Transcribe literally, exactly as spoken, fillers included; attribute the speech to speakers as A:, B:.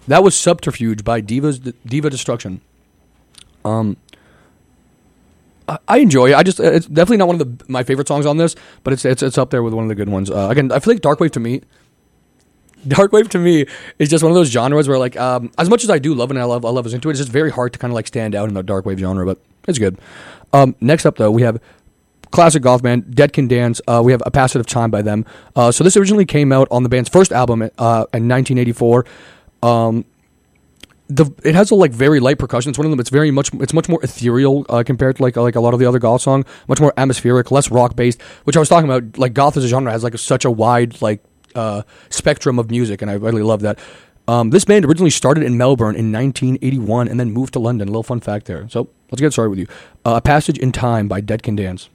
A: That was Subterfuge by Divas Diva Destruction. Um, I, I enjoy it. I just it's definitely not one of the my favorite songs on this, but it's it's it's up there with one of the good ones. Uh, again, I feel like Darkwave to me. Darkwave to me is just one of those genres where, like, um, as much as I do love it and I love I love is into it, it's just very hard to kind of like stand out in the Darkwave genre, but it's good. Um, next up, though, we have classic goth band Dead Can Dance. Uh, we have A Passage of Time by them. Uh, so this originally came out on the band's first album uh, in nineteen eighty-four. Um, the it has a like very light percussion. It's one of them. It's very much it's much more ethereal uh, compared to like like a lot of the other goth songs. Much more atmospheric, less rock based. Which I was talking about. Like goth as a genre has like such a wide like. Uh, spectrum of music, and I really love that. Um, this band originally started in Melbourne in nineteen eighty-one and then moved to London. A little fun fact there. So let's get started with you. Uh, A Passage in Time by Dead Can Dance.